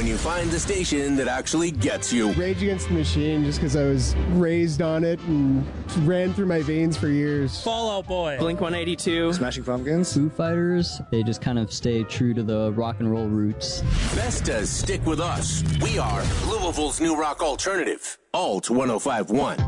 when you find the station that actually gets you. Rage Against the Machine, just because I was raised on it and ran through my veins for years. Fall Out Boy. Blink-182. Smashing Pumpkins. Foo Fighters. They just kind of stay true to the rock and roll roots. Best to stick with us. We are Louisville's new rock alternative. Alt 105.1.